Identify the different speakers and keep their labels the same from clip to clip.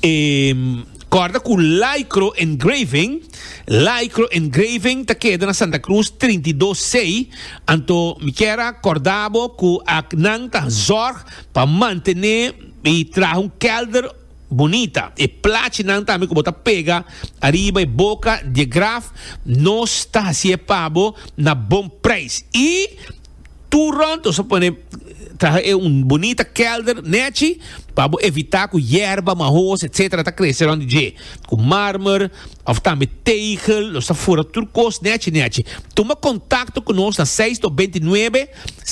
Speaker 1: corda com Lycro Engraving. Lycro Engraving ta queda na Santa Cruz 32C. Anto me quera cordabo com a nang ta zorg para manter e trazer kelder bonita. E platinum também como tá pega arriba e boca de graf nós tá assim pabo na bom preço. E turno só põe trazer bonita kelder neti para evitar que erva, marros, etc. tá crescer onde je com mármore ou também tegel, nós tá fora turcos neti. Toma contato conosco na 629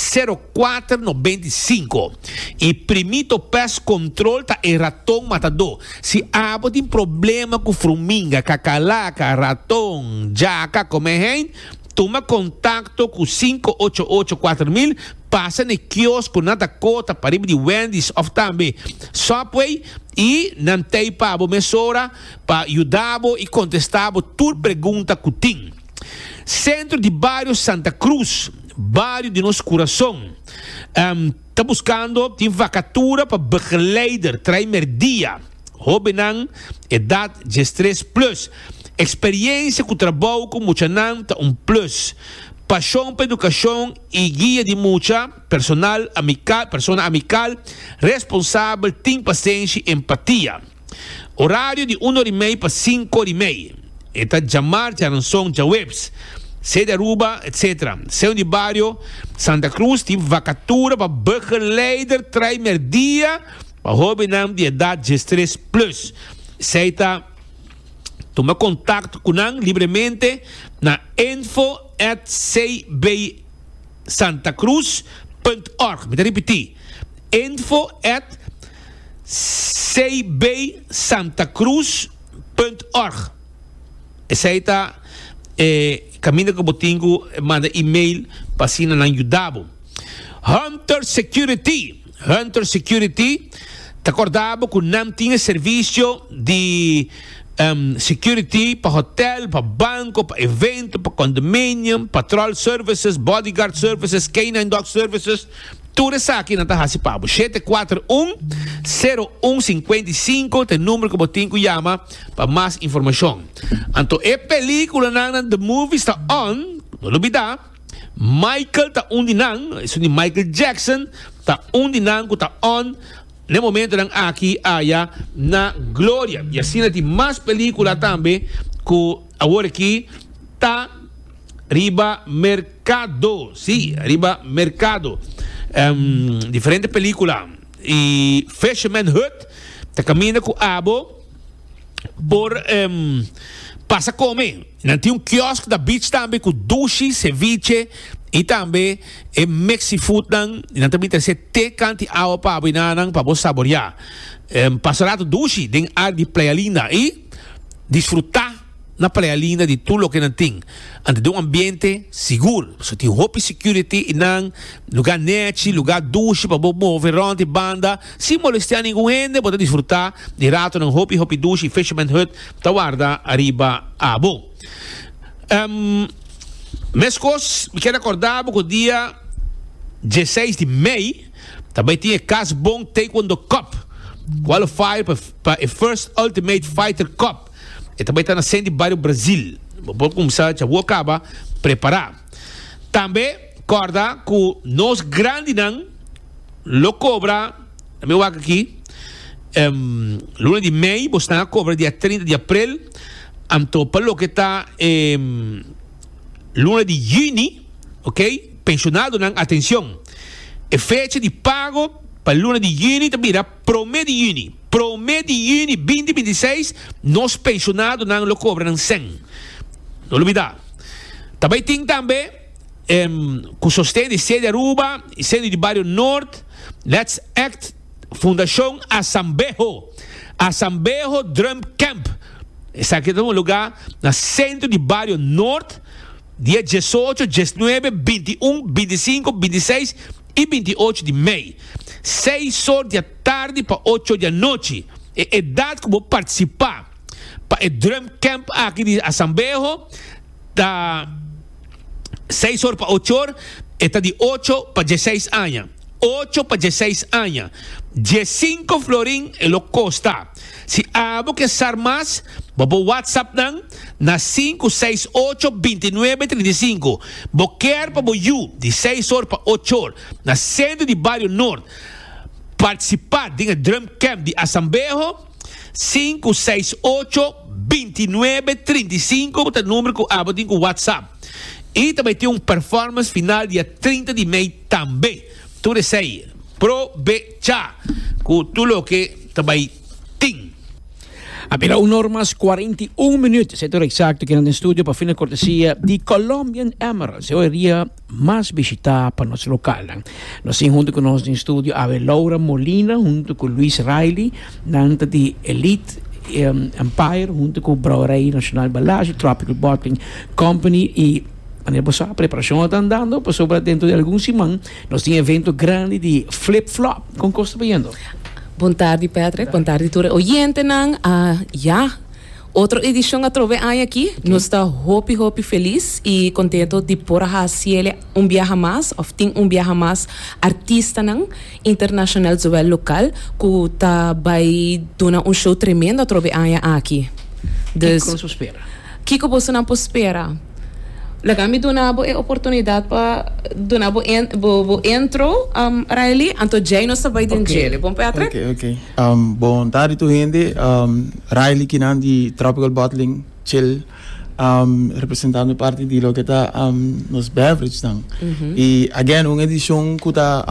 Speaker 1: 0495 e primito pest control tá e ratão matador. Se abo tem problema com formiga, cacalaca, ratão, jaca, como é toma contato com 588-4000, passa no quiosco na Dakota, para de Wendy's, ou também Subway, e não tem para a mesora, para ajudar e contestar toda pergunta que tem. Centro de Bairro Santa Cruz, bairro de nosso coração, está buscando, tem vacatura para begeleider, primeiro dia, Hobenang, idade de 3 plus. Experiência com trabalho com muchanan tá plus. Paixão para educação e guia de mucha, persona amical, responsável, tem paciência e empatia. Horário de 1h30 para 5h30. Está chamar, já não são já webs. Sede Aruba, etc. Centro de Bairro Santa Cruz tem vacatura para begeleider, primeiro dia, para Hobenang de idade de 3 plus. Seita toma contato com nós livremente na info@cbsantacruz.org. Me repetir. info@cbsantacruz.org. Essa aí tá caminho que eu botingo, manda e-mail para si na ajudabo. Hunter Security, tá acordado com não tinha serviço de security para hotel, para banco, para evento, para condomínio, patrol services, bodyguard services, canine dog services, tudo isso aqui na Tahasi Pabo. 741-0155, tem número que eu tenho chama para mais informação. Então, a película The Movie está on, não olvida. Michael está ondinan, isso de Michael Jackson, está ondinan, está on. No momento lang aqui aya na Glória. E assim tem mais película também que agora aqui tá riba mercado. Sim, riba mercado. Diferente película. E Fisherman Hut tá caminhando com abo por passa comer. Não tem quiosque da beach também com sushi, ceviche e também Mexifood não também tem te canti água para abinanang para você saborear. Passará do sushi den ar de Playa Linda e desfrutar na Playa Linda de tudo o que não tem. Ante de ambiente seguro. So tem hope security inang lugar net, lugar duche para mover ronde banda, sem molestar ninguém gente, pode desfrutar de rato ng hope duche Fisherman Hut, tawarda arriba abo. Mescos, me quero acordar que o dia 16 de maio também tinha Casbon Taekwondo Cup, qualified para a First Ultimate Fighter Cup. E também está na Centro de Bairro Brasil. Vou começar a acaba preparar. Também, corda que nós grande não lo cobra, meu aqui, luna de maio, você está cobra dia 30 de abril, então para o que está luna de junho, ok? Pensionado não, atenção, a fecha de pago para luna de junho também era promedio de junho. Promedio de junho 2026, nós pensionados não lo cobram 100. Não olvidar. Também tem também, com sustento de Sede Aruba e Sede de Bairro Norte, Let's Act, Fundação Assambejo Drum Camp. Esse aqui é um lugar no centro de Bairro Norte, dia 18, 19, 21, 25, 26 e 28 de maio. 6 horas da tarde para 8 da noite. É dado que vou participar para o Drum Camp aqui de Assambejo. Da 6 horas para 8 horas. Está de 8 para 16 anos. 8 para 16 años. 15 florín lo costa. Si abo que ser más, bobo WhatsApp na 568-2935. Boquer para boyu, de 6 horas para 8 horas. Na centro de Barrio Norte. Participar de Drum Camp de Assambejo, 568-2935, o número que abo tem com WhatsApp. E também tem performance final dia 30 de maio também. Tudo isso aí. Provecha com tudo o que também tem.
Speaker 2: Apenas 1 hora mais 41 minutos. Setor exacto que no estúdio para fina cortesia de Colombian Emeralds. Eu iria mais visitar para nosso local. Nós temos junto com nós no estúdio a Laura Molina, junto com Luis Riley, nanta de Elite Empire, junto com o Brauerei Nacional Balage, Tropical Bottling Company e a preparação está andando, para sobre dentro de algum semana, nós temos evento grande de flip-flop. Com que está vendo?
Speaker 3: Boa tarde, Patrick. Boa tarde, todos oyentes. Outra edição a trove aqui. Okay. Nós estamos hopi feliz e contento de por fazer viaje mais, ou tem viaje mais artista internacional zowel local, que vai dar show tremendo a trove aqui.
Speaker 2: Dus, que espera?
Speaker 3: Kiko você não espera? Lagami donabo a oportunidade para donabo intro Riley anto Jay no sabay din Jay. Bom Patrick?
Speaker 4: Okay. Bom tarde to gente. Riley kinan di Tropical Bottling Chill representando parte di lo que está nos beverage tang. E again uma edição que está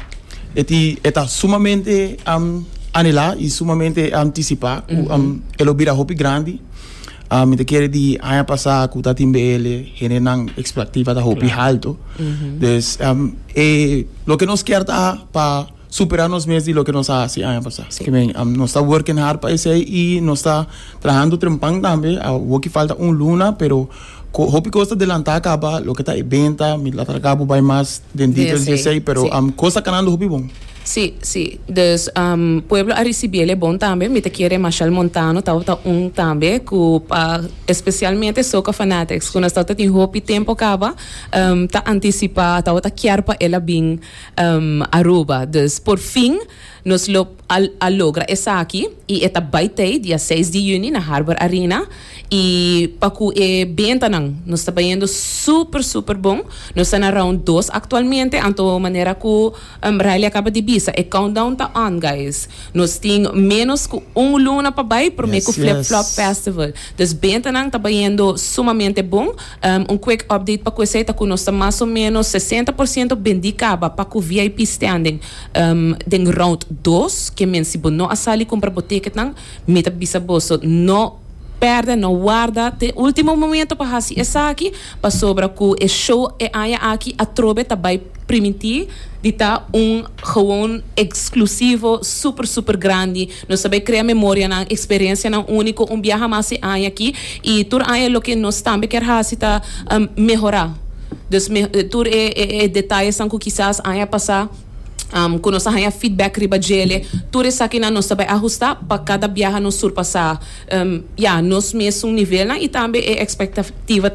Speaker 4: está sumamente anela e sumamente antecipada. Elo bira hopi grande. Me te quer di año pasado que está timbele generan expectativa da hopi alto. Dus lo que nos quer para superar-nos mesmo de lo que nos hace año pasado. Que nos está working hard para isso e nos está trabajando trempang também. O que falta luna, pero hopi costa adelantar acaba lo que está eventa, me la acabo vai mais dentro de sei, pero costa canando hopi bom.
Speaker 3: Sí. Dus pueblo a recibirle bom também, me te quiere Marshall Montano, tá também que especialmente Soca Fanatics, quando está tem hopi tempo acaba, tá antecipa, tá quer para ela bem Aruba. Dus por fim nos logra essa aqui e eta baitei dia 6 de junho na Harbor Arena e paku benta nós está indo super bom. Nós está na round 2 atualmente, anto maneira que Riley acaba de bisa. E countdown tá on, guys. Nós tem menos que luna para baixo para o Flip Flop Festival. Dus benta está indo sumamente bom. Quick update para você tá que nós está mais ou menos 60% bendicaba para o VIP standing den round 2 que men si não asali compra ticket nang meta bisa boso no perde, no guarda te último momento para fazer essa aqui para sobra que o show aqui a trove vai permitir de estar gewoon exclusivo super grande. Nós sabemos criar memória na experiência na único viaje mais aqui e tudo lo que nós também quer fazer tá melhorar. Dus tudo detalhes que quizás passar quando nós temos feedback riba dele, tudo isso aqui nós sabemos ajustar para cada viagem nos surpassar nós mesmo nível e também expectativa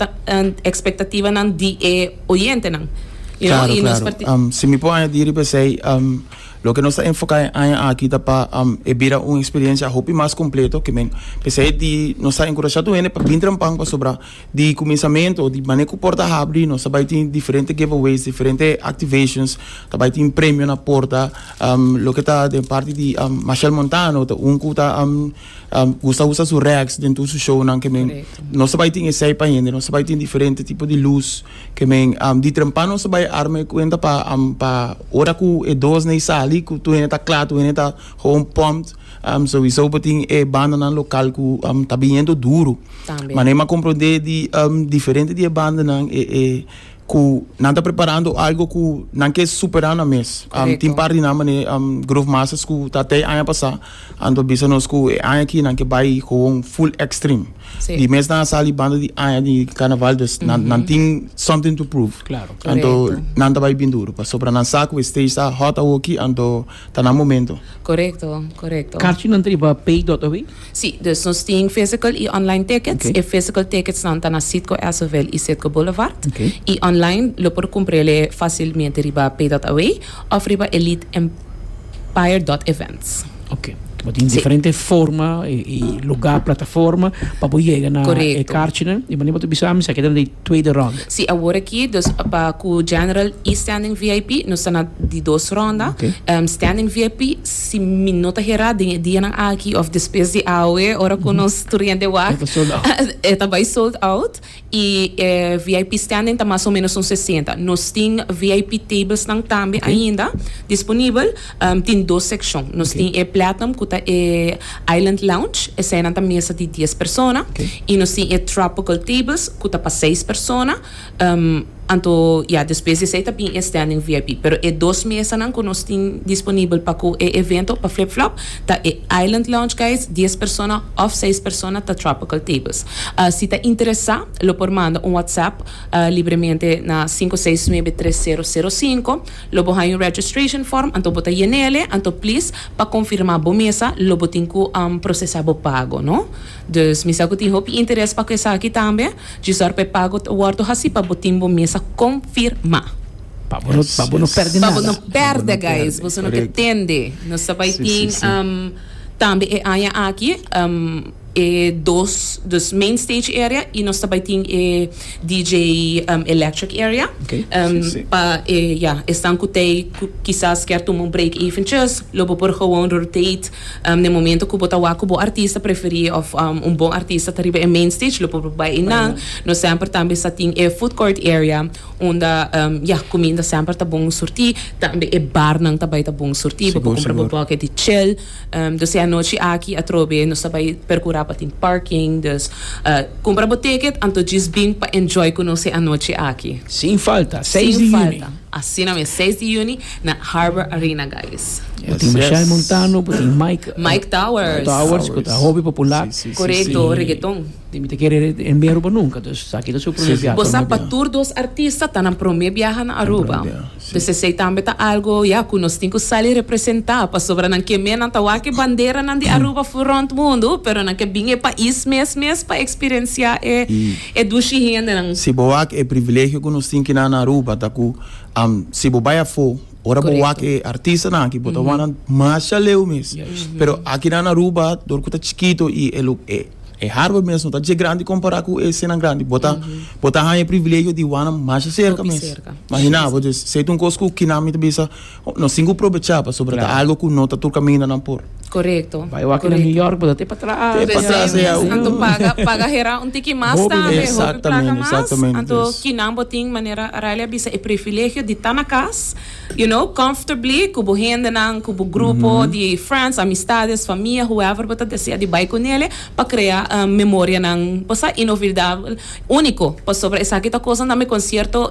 Speaker 3: de oyente
Speaker 4: claro. Se me pode añadir lo que nos está enfocando aquí está para evita una experiencia hopi más completo que nos está encorajando para vir trampang para sobrar de começamento de maneira que porta abre nos vai ter diferentes giveaways, diferentes activations, vai ter prêmio na porta, lo que está de parte de Marshall Montano, que está usa su reacts dentro do show que nos vai ter esse para ainda, nos vai ter diferentes tipos de luz que de trampang nos vai armar conta para hora que dos nem sai ali que tu está claro, tu está gewoon pumped, sowieso beting banda na local que tá vindo duro, mas nem compreender de diferente de banda que não está preparando algo que não quer superar na mês. Tem parte na Groove Masters que tá até ano passado, ando bisa nos que aqui não que vai com full extreme. Die mensen na sali banda die aya die carnaval dus nan ting something to prove.
Speaker 2: Claro.
Speaker 4: Anto nanda vai binduro. Pa sobra nan saco stage sa hot awoki anto tana momento.
Speaker 3: Correcto.
Speaker 2: Kaartje nan triba pay.aw?
Speaker 3: Sim, dus nós temos physical e online tickets.
Speaker 2: Okay.
Speaker 3: E physical tickets estão na Sitco Essevel e Sitco Boulevard.
Speaker 2: Okay.
Speaker 3: E online, lo por comprele facilmente riba pay.aw of riba eliteempire.events.
Speaker 2: Ok. Tem diferente forma e lugar, plataforma para poder chegar na kaartje. E maneira para bisam sa kita de tweede ronde.
Speaker 3: Sim, agora aqui, dus para o general e standing VIP, nós estamos de 2 rondas.
Speaker 2: Okay.
Speaker 3: Standing VIP, se minuta hera dia na aqui of despesa de aue, ora com nós turien de wak. Está bem sold out. E VIP standing está mais ou menos uns 60. Nós temos VIP tables também ainda disponível. Tem 2 secções. Nós temos Platinum, que é Island Lounge, essa é na mesa de 10 pessoas. E nós temos Tropical Tables, que está para 6 pessoas. Então, depois de também é standing VIP. Pero é 2 mesas que nós temos disponível para o evento, para flip-flop. Tá é Island Lounge, guys, 10 pessoas ou 6 pessoas para Tropical Tables. Se está interessado, lo por manda WhatsApp livremente na 569-3005. Lo por hay registration form, então bota nele, então please, para confirmar a mesa, lo botin ko processar o pago, no? Dus, misa ko tin hopi interesse para que essa aqui também, de sorte pago o orto hasi para botin a mesa confirmar.
Speaker 2: Para não perder nada.
Speaker 3: Para não perder, guys. Você não entende. Nós sabemos também é aqui dos main stage area e nós também temos DJ electric area. Estão com quizás quer tomar break eventjes, lopen por gewoon rotate. No momento que bota o artista preferir of bom artista arriba em main stage, lopen por bij inang. Nós sempre também temos food court area, onde comida sempre tá bom sortir, também bar nang também tá bom sortir, para comprar um pouco de chill. Dus a noite aqui a trobe nós também percurar para parking, dus compra o ticket, então just bem para enjoy conosco a noite aqui.
Speaker 2: Sem falta, 6 de junho.
Speaker 3: Assim é 6 de junho na Harbor Arena, guys.
Speaker 2: Tem Michelle Montano, tem
Speaker 3: Mike Towers.
Speaker 2: Que é hobby popular.
Speaker 3: Correto, reggaeton.
Speaker 2: Tem que querer enviar Aruba nunca, dus aqui é o primeiro viagem.
Speaker 3: Você para tour dos artistas, tá na primeira viagem na Aruba. Você sei também tá algo, que nós temos que sair representar, para sobrar não que menos tá que bandeira não de Aruba furante mundo, pero não que bem é país mesmo para experienciar é dushi renda.
Speaker 4: Se boa é privilégio que nós temos que na Aruba, tá com se boa for ora boa que artista na que bota wana mais leu mesmo. Pero aqui na Aruba, dor que tá chiquito e Harbor mesmo, tá de grande comparar com esse cena grande. Bota é privilégio de wana mais cerca mesmo. Imagina, você se tu cosco que na minha bisa, não singo aproveitar para sobre algo que não tá tu caminho na por.
Speaker 3: Correto.
Speaker 2: Vai aqui na New York, bota para trás.
Speaker 3: Então paga hera tiki mais também.
Speaker 4: Exatamente.
Speaker 3: Então que não botin maneira aralha bisa é privilégio de estar na casa, comfortably, com renda nang, com grupo de friends, amistades, família, whoever, bota deseja de vai com ele para criar memória nang, posa inovidável, único, para sobre essa aqui tá coisa na me concerto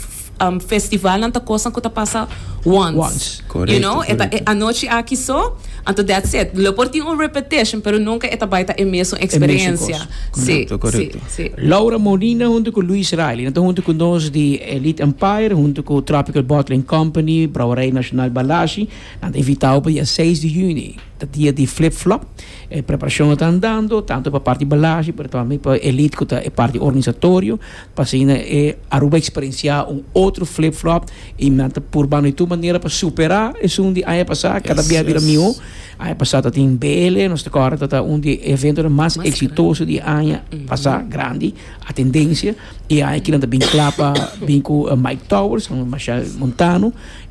Speaker 3: festival não tá coisa que tá passa once.
Speaker 4: Correto.
Speaker 3: A noite aqui só, então that's it. Lo por tem repetition, pero nunca é baita é mesmo experiência.
Speaker 4: Correto.
Speaker 2: Laura Molina junto com Luis Riley, então junto com nós de Elite Empire, junto com Tropical Bottling Company, Brouwerij Nacional Balashi, nós invitado para dia 6 de junho, dia de flip-flop. A preparação está andando, tanto para a parte de Balashi, mas também para a Elite, que é parte organizatória, para assim Aruba experienciar outro flip-flop e por maneira para superar esse onde aí passar cada dia vira mil aí passar tá tem BL nós agora tá onde evento mais exitoso de ano passar grande a tendência e aí que também clapa bem com Mike Towers com Michelle Montano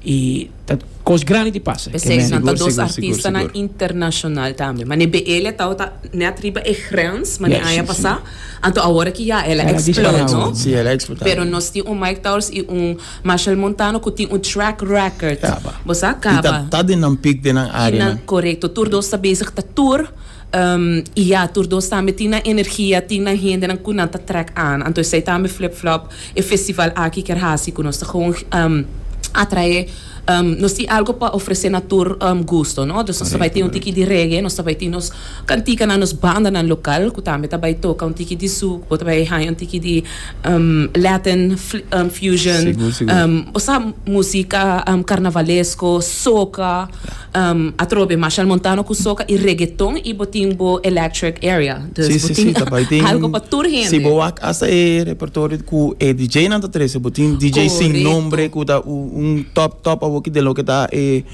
Speaker 2: e tá coisa grande de passa
Speaker 3: dois artistas na internacional também mas BL tá na triba é grande mas aí passar então agora que ela explode não
Speaker 4: sim ela explode
Speaker 3: pero nós temos Mike Towers e Michelle Montano que tem track record você acaba
Speaker 4: tá de não pique na área
Speaker 3: correto tour dos está bezig te tour tour dos também tem energia tem renda não kunna ta track aan então sei também flip flop e festival aqui quer hasi que nós gewoon atrair nós temos algo para oferecer na tour gosto, não? Então, nós vai ter tiki de reggae, nós vai ter nos cantica na nos banda na local, que também vai tocar tiki de souk, vai ter tiki de Latin fusion, osa música carnavalesco, soca, atrobe Machel Montano com soca e reggaeton e botin bo electric area.
Speaker 4: Sim, também tem
Speaker 3: algo para tour gente.
Speaker 4: Se boa essa é repertório com DJ na três, botin DJ sem nome, com top aqui de lo que está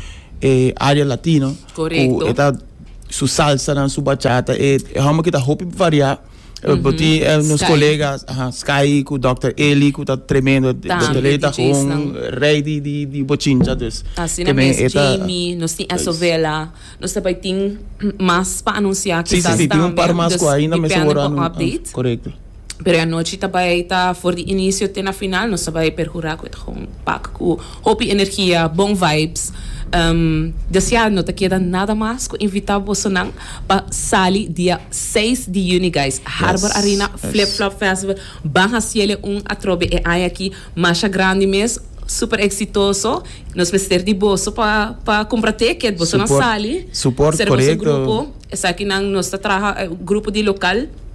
Speaker 4: área latino.
Speaker 3: Correto.
Speaker 4: Está su salsa, su bachata, vamos que está hopi variar. Boti nos colegas, Sky, com o Dr. Eli, que está tremendo, ele está com rei de bochincha, dus.
Speaker 3: Assim na mesma Jamie, nós temos essa vela, nós também temos mais para anunciar que
Speaker 4: está também. Sim, para mais coisa ainda, mas agora
Speaker 3: update.
Speaker 4: Correto.
Speaker 3: Pero a noite também está for de início até na final, nós vai percorrer com um pack com hopi energia, bom vibes. Desse ano não queda nada mais que invitar você para sair dia 6 de junho, guys. Harbor Arena Flip Flop Festival. Barra cielo atrobe e aí aqui marcha grande mesmo. Super exitoso. Nós precisamos de bolso para comprar ticket. Você não sale.
Speaker 4: Suporte correto.
Speaker 3: Grupo. Essa aqui nós trabalha grupo de local.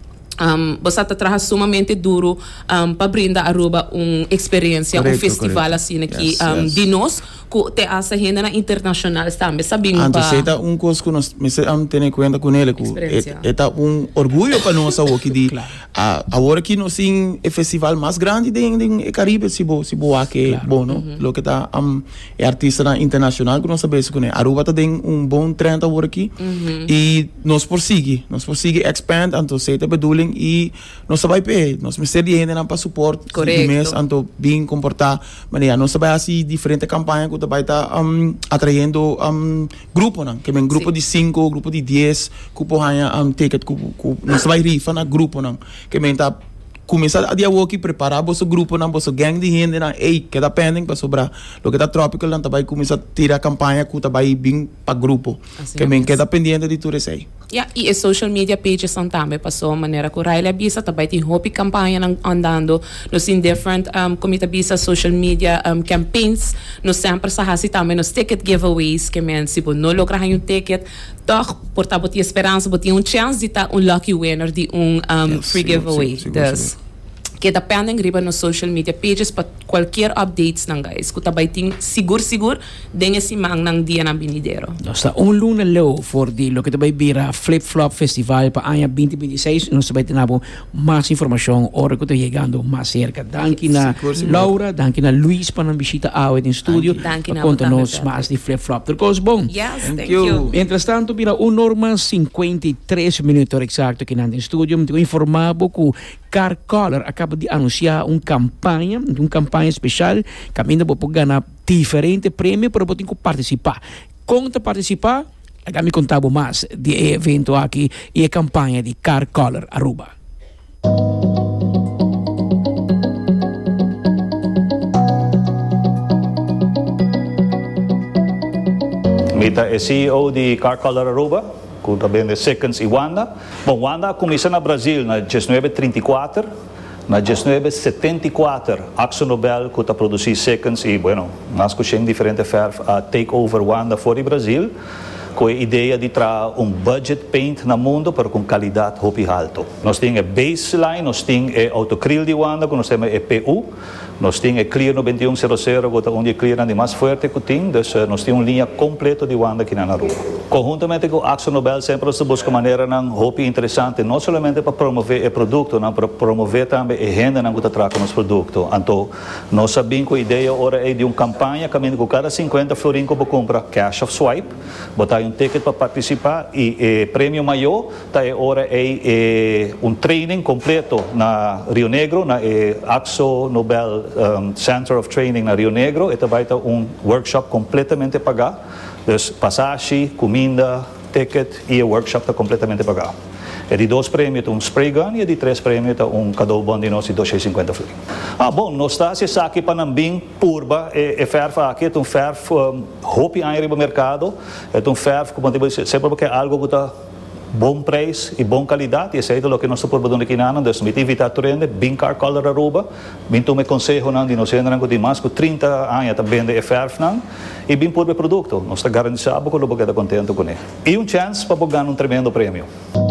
Speaker 3: Você trabalha sumamente duro para brindar a Aruba experiência, festival assim aqui de nós que tem essa agenda internacional também, sabemos
Speaker 4: para então é coisa que nós temos ter em conta com ele, é orgulho para nós aqui de agora que nós tem o festival mais grande do Caribe, se boa aqui bom, não? Lo que tá é artista internacional que nós sabemos que Aruba tem bom trend agora aqui e nós prossegue expand, então se é bedoeling e nós vai per nós precisamos de gente para suporte mês então bem comportar maneira nós vai assim diferente campanha que vai estar atraindo grupo não que vem grupo de 5 grupo de 10 que porra ticket que nós vai rifa na grupo não que vem tá começar a dia aqui preparar vosso grupo não vosso gang de gente não que tá pending para sobrar lo que tá tropical não vai começar a tirar campanha que tá vai bem para grupo assim que vem que tá pendente de tudo isso aí.
Speaker 3: E as social media pages são também passou a maneira que o Raila bisa também tem hopi campanha andando nos in different comita bisa social media campaigns nos sempre sa hasi também nos ticket giveaways que men se não logra um ticket toch porta botar esperança botar chance de estar lucky winner de free giveaway que dependem riba nos social media pages para qualquer updates nang guys que também tem seguro dengue si mang nang dia na binidero.
Speaker 2: Nós está luna low for di lo que também vira Flip Flop Festival para ano 2026 nós também temos mais informação hora que está chegando mais cerca. Danke na Laura, danke na Luis para nos visitar ao em estúdio para contar-nos mais de Flip Flop. Tudo bom?
Speaker 3: Yes, thank you.
Speaker 2: Entretanto, vira 1h53 minutos exato aqui no estúdio. Me informavo que Car Color acaba de anunciar uma campanha especial que ainda vou ganhar diferente prêmio para poder participar. Conta participar, agora me contava mais de evento aqui e a campanha de Car Color Aruba.
Speaker 5: Mita é CEO de Car Color Aruba, que também é Seconds e Wanda. Bom, Wanda começou no Brasil na 1934, na 1974, Axo Nobel que está produzindo Seconds e, bueno, nós conhecemos diferente a take over Wanda fora do Brasil, com a ideia de trazer budget paint no mundo para com qualidade muito alta. Nós temos a baseline, nós temos a autocril de Wanda, que nós temos a PU, nós temos a Clear 9100, que é onde a Clear é mais forte que tem, então nós temos uma linha completa de Wanda aqui na rua. Conjuntamente com o Axo Nobel, sempre se busca maneira muito interessante, não somente para promover o produto, mas para promover também a renda que está trazendo nos produtos. Então, nós sabemos que a ideia agora é de uma campanha, caminho com cada 50 florinhos que você compra cash of swipe, botar um ticket para participar e o prêmio maior tá agora é training completo na Rio Negro, na Axo Nobel Center of Training na Rio Negro, e vai ter workshop completamente pagado. Então, passagem, comida, ticket e o workshop está completamente pagado. É de 2 prêmios, spray gun, e de 3 prêmios, cadeau bom de nós de 250 florins. Bom, nós estamos aqui para não purba, ferro aqui, é ferro hopi ainda no mercado, é ferro, como sempre porque é algo que está bom preço e bom qualidade. Esse é o que nós estamos produzindo aqui na Andes. Me invita a turende, bem car color Aruba. Me tome conselho não de nós ainda de mais com 30 anos também de FRF não e bem por o produto. Nós estamos garantindo que o lugar está contente com ele. E chance para ganhar tremendo prêmio.